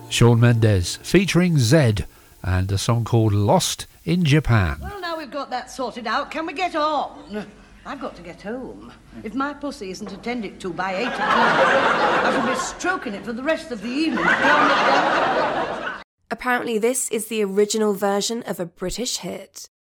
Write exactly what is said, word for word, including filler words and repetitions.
Shawn Mendes featuring Zed and a song called Lost in Japan. Well, now we've got that sorted out, can we get on? I've got to get home. If my pussy isn't attended to by eight o'clock, I shall be stroking it for the rest of the evening. Apparently this is the original version of a British hit.